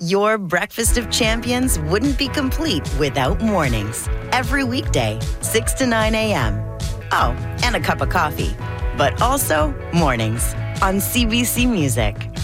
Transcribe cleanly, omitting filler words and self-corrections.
Your breakfast of champions wouldn't be complete without mornings. Every weekday, 6 to 9 a.m. Oh, and a cup of coffee. But also mornings on CBC Music.